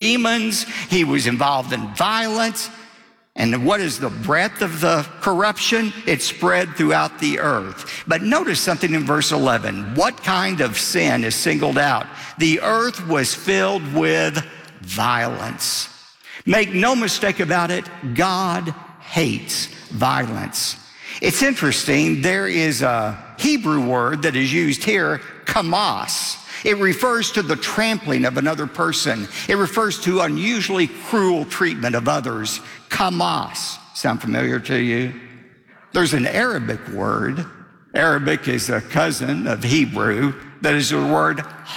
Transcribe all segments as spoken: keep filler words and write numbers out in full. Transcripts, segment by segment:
demons. He was involved in violence. And what is the breadth of the corruption? It spread throughout the earth. But notice something in verse eleven. What kind of sin is singled out? The earth was filled with violence. Make no mistake about it, God hates violence. It's interesting, there is a Hebrew word that is used here, kamas. It refers to the trampling of another person. It refers to unusually cruel treatment of others. Kamas. Sound familiar to you? There's an Arabic word. Arabic is a cousin of Hebrew. That is the word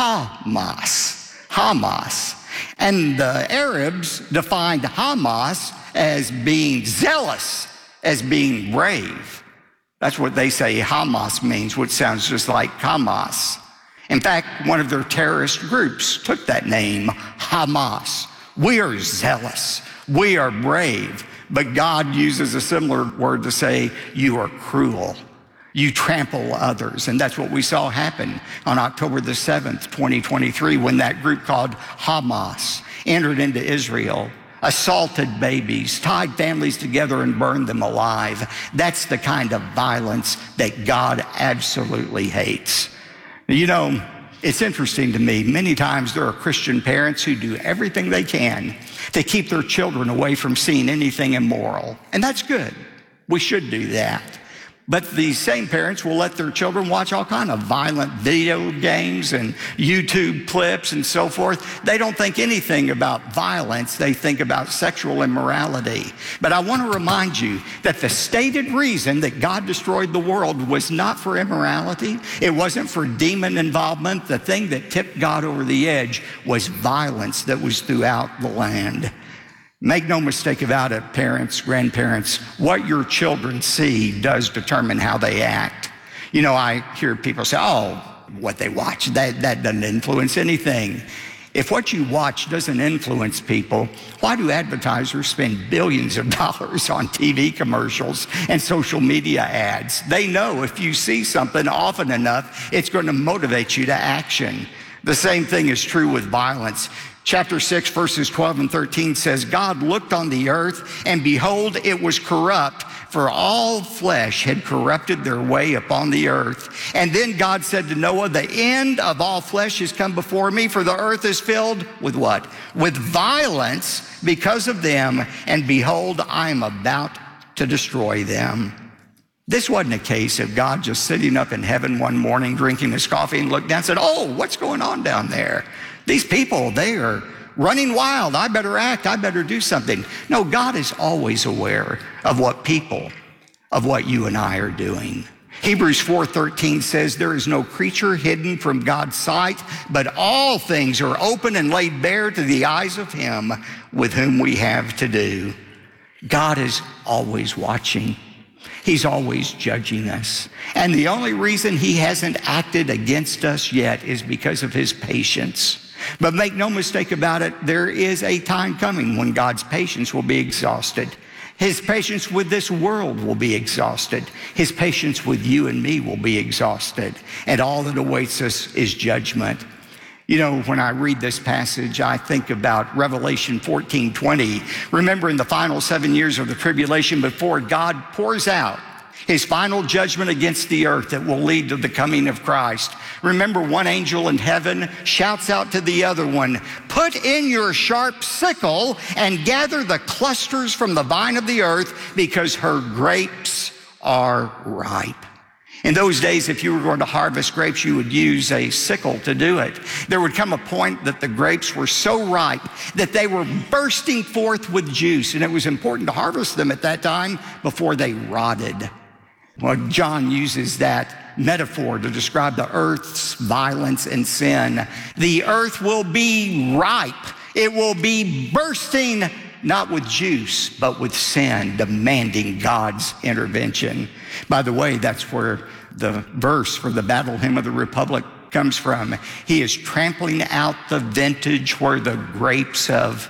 Hamas. Hamas. And the Arabs defined Hamas as being zealous, as being brave. That's what they say Hamas means, which sounds just like Hamas. In fact, one of their terrorist groups took that name, Hamas. We are zealous. We are brave. But God uses a similar word to say, you are cruel. You trample others. And that's what we saw happen on October the seventh, twenty twenty-three, when that group called Hamas entered into Israel, assaulted babies, tied families together and burned them alive. That's the kind of violence that God absolutely hates. You know, it's interesting to me, many times there are Christian parents who do everything they can to keep their children away from seeing anything immoral. And that's good. We should do that. But these same parents will let their children watch all kind of violent video games and YouTube clips and so forth. They don't think anything about violence. They think about sexual immorality. But I want to remind you that the stated reason that God destroyed the world was not for immorality. It wasn't for demon involvement. The thing that tipped God over the edge was violence that was throughout the land. Make no mistake about it, parents, grandparents, what your children see does determine how they act. You know, I hear people say, oh, what they watch, that, that doesn't influence anything. If what you watch doesn't influence people, why do advertisers spend billions of dollars on T V commercials and social media ads? They know if you see something often enough, it's going to motivate you to action. The same thing is true with violence. Chapter six, verses twelve and thirteen says, God looked on the earth, and behold, it was corrupt, for all flesh had corrupted their way upon the earth. And then God said to Noah, the end of all flesh has come before me, for the earth is filled with what? With violence because of them, and behold, I am about to destroy them. This wasn't a case of God just sitting up in heaven one morning, drinking his coffee, and looked down and said, oh, what's going on down there? These people, they are running wild. I better act. I better do something. No, God is always aware of what people, of what you and I are doing. Hebrews four thirteen says, there is no creature hidden from God's sight, but all things are open and laid bare to the eyes of him with whom we have to do. God is always watching. He's always judging us. And the only reason he hasn't acted against us yet is because of his patience. But make no mistake about it, there is a time coming when God's patience will be exhausted. His patience with this world will be exhausted. His patience with you and me will be exhausted. And all that awaits us is judgment. You know, when I read this passage, I think about Revelation fourteen twenty. Remember, in the final seven years of the tribulation, before God pours out his final judgment against the earth that will lead to the coming of Christ. Remember, one angel in heaven shouts out to the other one, put in your sharp sickle and gather the clusters from the vine of the earth, because her grapes are ripe. In those days, if you were going to harvest grapes, you would use a sickle to do it. There would come a point that the grapes were so ripe that they were bursting forth with juice, and it was important to harvest them at that time before they rotted. Well, John uses that metaphor to describe the earth's violence and sin. The earth will be ripe. It will be bursting, not with juice, but with sin, demanding God's intervention. By the way, that's where the verse for the Battle Hymn of the Republic comes from. He is trampling out the vintage where the grapes of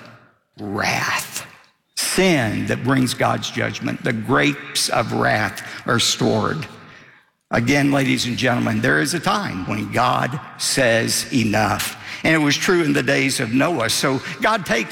wrath, sin that brings God's judgment, the grapes of wrath are stored. Again, ladies and gentlemen, there is a time when God says enough. And it was true in the days of Noah. So God takes